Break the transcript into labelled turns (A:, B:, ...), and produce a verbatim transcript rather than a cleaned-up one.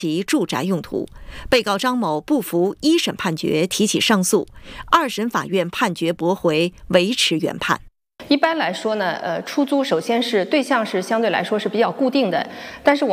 A: 其住宅用途。被告张某不服一审判决，提起上诉，二审法院判决驳回，维持原判。
B: 一般来说呢，呃，出租首先是对象是相对来说是比较固定的，但是我。